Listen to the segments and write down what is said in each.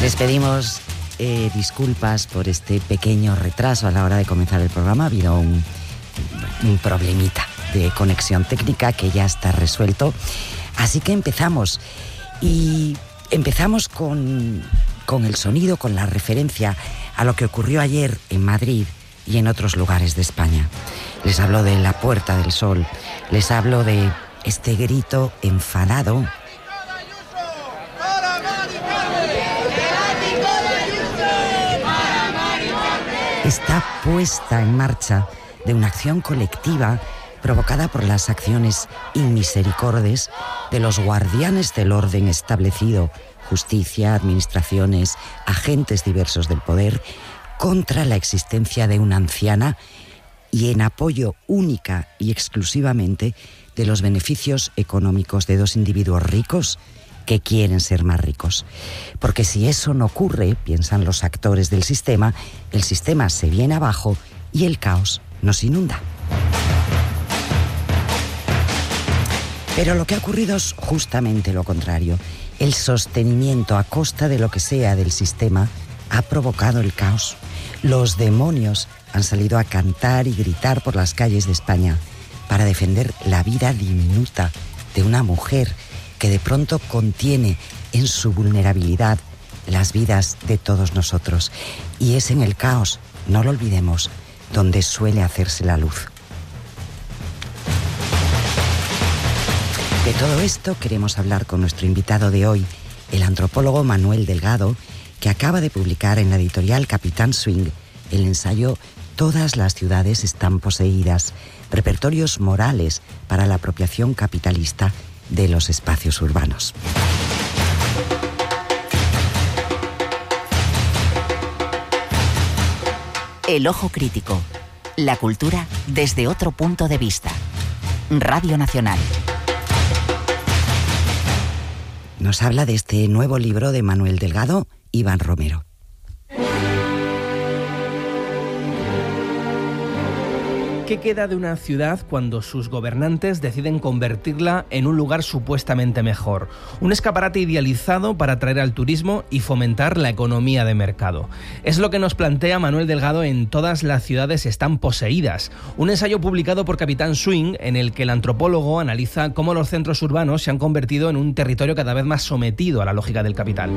Les pedimos disculpas por este pequeño retraso a la hora de comenzar el programa. Ha habido un problemita de conexión técnica que ya está resuelto. Así que empezamos. Y empezamos con el sonido, con la referencia a lo que ocurrió ayer en Madrid y en otros lugares de España. Les hablo de la Puerta del Sol. Les hablo de este grito enfadado está puesta en marcha de una acción colectiva provocada por las acciones inmisericordes de los guardianes del orden establecido, justicia, administraciones, agentes diversos del poder, contra la existencia de una anciana y en apoyo única y exclusivamente de los beneficios económicos de dos individuos ricos que quieren ser más ricos. Porque si eso no ocurre, piensan los actores del sistema, el sistema se viene abajo y el caos nos inunda. Pero lo que ha ocurrido es justamente lo contrario. El sostenimiento a costa de lo que sea del sistema ha provocado el caos. Los demonios han salido a cantar y gritar por las calles de España para defender la vida diminuta de una mujer que de pronto contiene en su vulnerabilidad las vidas de todos nosotros. Y es en el caos, no lo olvidemos, donde suele hacerse la luz. De todo esto queremos hablar con nuestro invitado de hoy, el antropólogo Manuel Delgado, que acaba de publicar en la editorial Capitán Swing el ensayo Todas las ciudades están poseídas, repertorios morales para la apropiación capitalista de los espacios urbanos. El ojo crítico. La cultura desde otro punto de vista. Radio Nacional. Nos habla de este nuevo libro de Manuel Delgado, Iván Romero. ¿Qué queda de una ciudad cuando sus gobernantes deciden convertirla en un lugar supuestamente mejor? Un escaparate idealizado para atraer al turismo y fomentar la economía de mercado. Es lo que nos plantea Manuel Delgado en Todas las ciudades están poseídas, un ensayo publicado por Capitán Swing en el que el antropólogo analiza cómo los centros urbanos se han convertido en un territorio cada vez más sometido a la lógica del capital.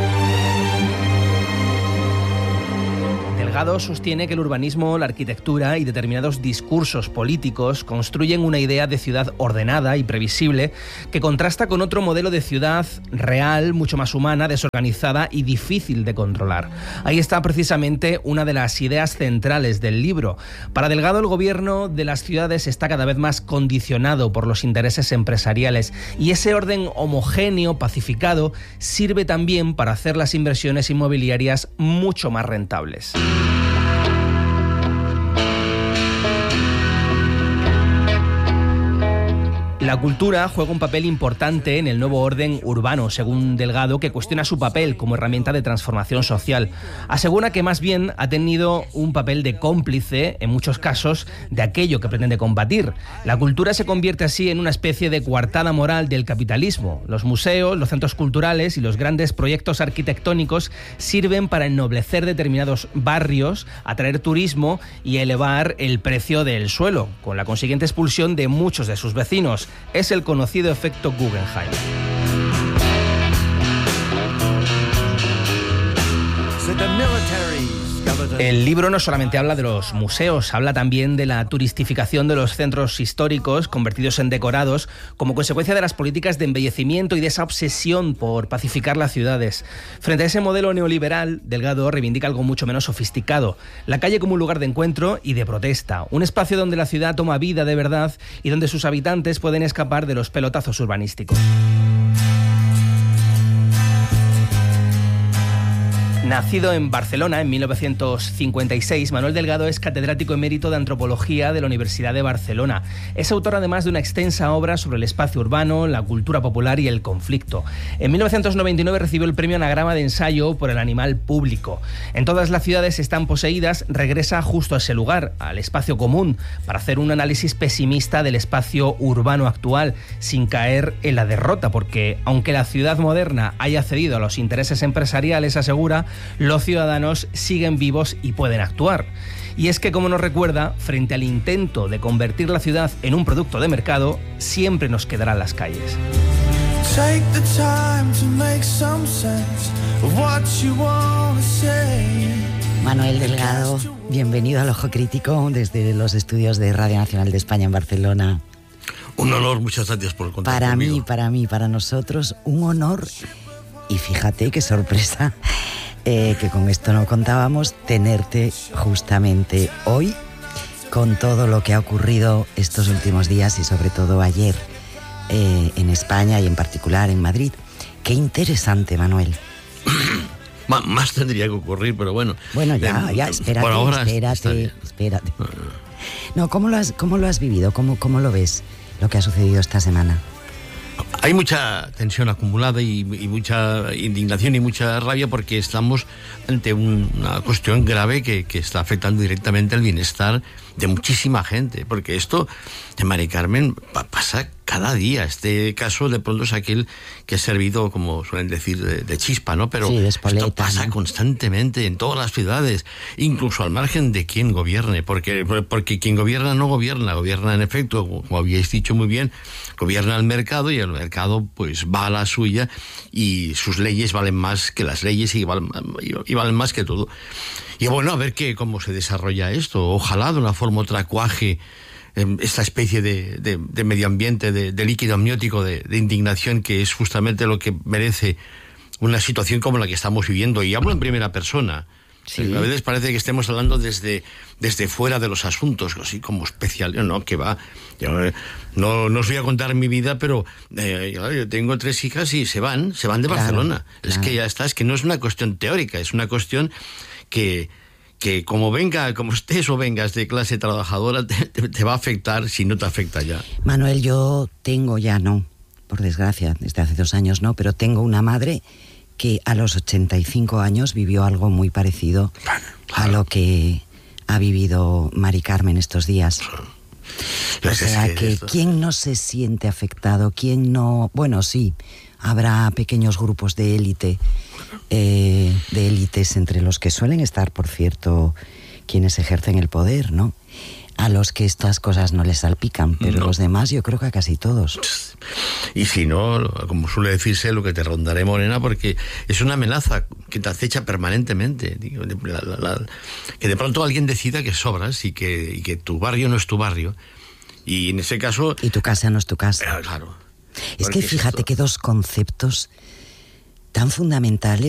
Delgado sostiene que el urbanismo, la arquitectura y determinados discursos políticos construyen una idea de ciudad ordenada y previsible que contrasta con otro modelo de ciudad real, mucho más humana, desorganizada y difícil de controlar. Ahí está precisamente una de las ideas centrales del libro. Para Delgado, el gobierno de las ciudades está cada vez más condicionado por los intereses empresariales y ese orden homogéneo, pacificado, sirve también para hacer las inversiones inmobiliarias mucho más rentables. La cultura juega un papel importante en el nuevo orden urbano, según Delgado, que cuestiona su papel como herramienta de transformación social. Asegura que más bien ha tenido un papel de cómplice, en muchos casos, de aquello que pretende combatir. La cultura se convierte así en una especie de coartada moral del capitalismo. Los museos, los centros culturales y los grandes proyectos arquitectónicos sirven para ennoblecer determinados barrios, atraer turismo y elevar el precio del suelo, con la consiguiente expulsión de muchos de sus vecinos. Es el conocido efecto Guggenheim. El libro no solamente habla de los museos, habla también de la turistificación de los centros históricos convertidos en decorados como consecuencia de las políticas de embellecimiento y de esa obsesión por pacificar las ciudades. Frente a ese modelo neoliberal, Delgado reivindica algo mucho menos sofisticado: la calle como un lugar de encuentro y de protesta, un espacio donde la ciudad toma vida de verdad y donde sus habitantes pueden escapar de los pelotazos urbanísticos. Nacido en Barcelona en 1956, Manuel Delgado es catedrático emérito de Antropología de la Universidad de Barcelona. Es autor además de una extensa obra sobre el espacio urbano, la cultura popular y el conflicto. En 1999 recibió el premio Anagrama de Ensayo por el animal público. En todas las ciudades están poseídas, regresa justo a ese lugar, al espacio común, para hacer un análisis pesimista del espacio urbano actual, sin caer en la derrota, porque aunque la ciudad moderna haya cedido a los intereses empresariales, asegura, los ciudadanos siguen vivos y pueden actuar. Y es que, como nos recuerda, frente al intento de convertir la ciudad en un producto de mercado, siempre nos quedarán las calles. Manuel Delgado, bienvenido al Ojo Crítico desde los estudios de Radio Nacional de España en Barcelona. Un honor, muchas gracias por contar conmigo. Para nosotros, un honor. Y fíjate qué sorpresa, que con esto no contábamos, tenerte justamente hoy, con todo lo que ha ocurrido estos últimos días y sobre todo ayer en España y en particular en Madrid. Qué interesante, Manuel. Más tendría que ocurrir, pero bueno. Bueno, ya, espérate, por ahora espérate. No, ¿cómo lo has vivido? ¿Cómo lo ves, lo que ha sucedido esta semana? Hay mucha tensión acumulada y mucha indignación y mucha rabia porque estamos ante una cuestión grave que está afectando directamente el bienestar de muchísima gente, porque esto de Mari Carmen pasa cada día. Este caso de pronto es aquel que ha servido, como suelen decir, de chispa, ¿no? Pero sí, esto pasa, ¿no?, constantemente en todas las ciudades, incluso al margen de quien gobierne, porque quien gobierna no gobierna en efecto, como habíais dicho muy bien, gobierna el mercado y el mercado pues va a la suya y sus leyes valen más que las leyes y valen más que todo. Y bueno, a ver cómo se desarrolla esto. Ojalá de una forma otra cuaje esta especie de medio ambiente, de líquido amniótico, de indignación, que es justamente lo que merece una situación como la que estamos viviendo. Y hablo en primera persona. Sí. A veces parece que estemos hablando desde fuera de los asuntos, así como especial. No, que va. Yo no os voy a contar mi vida, pero yo tengo 3 hijas y se van de Barcelona. Claro. Es que ya está, es que no es una cuestión teórica, es una cuestión que como estés o vengas de clase trabajadora, te va a afectar si no te afecta ya. Manuel, yo tengo ya, no, por desgracia, desde hace 2 años no, pero tengo una madre que a los 85 años vivió algo muy parecido a lo que ha vivido Mari Carmen estos días. O sea que ¿quién no se siente afectado? ¿Quién no? Bueno, sí, habrá pequeños grupos de élite, de élites entre los que suelen estar, por cierto, quienes ejercen el poder, ¿no? A los que estas cosas no les salpican, pero no. Los demás yo creo que a casi todos. Y si no, como suele decirse, lo que te rondaré, morena, porque es una amenaza que te acecha permanentemente. Que de pronto alguien decida que sobras y que tu barrio no es tu barrio. Y en ese caso... Y tu casa no es tu casa. Claro. Es que fíjate que 2 conceptos tan fundamentales